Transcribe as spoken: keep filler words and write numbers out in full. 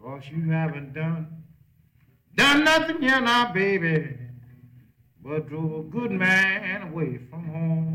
'cause you haven't done, done nothing here now, baby, but drove a good man away from home.